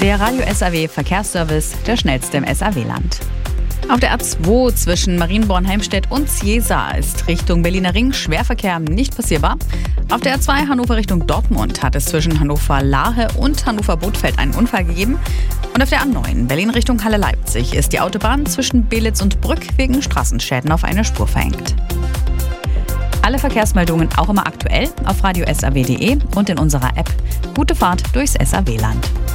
Der Radio SAW Verkehrsservice, der schnellste im SAW-Land. Auf der A2 zwischen Marienborn-Heimstedt und Ziesa ist Richtung Berliner Ring Schwerverkehr nicht passierbar. Auf der A2 Hannover Richtung Dortmund hat es zwischen Hannover-Lahe und Hannover-Bothfeld einen Unfall gegeben. Und auf der A9 Berlin Richtung Halle-Leipzig ist die Autobahn zwischen Belitz und Brück wegen Straßenschäden auf eine Spur verengt. Alle Verkehrsmeldungen auch immer aktuell auf radiosaw.de und in unserer App. Gute Fahrt durchs SAW-Land.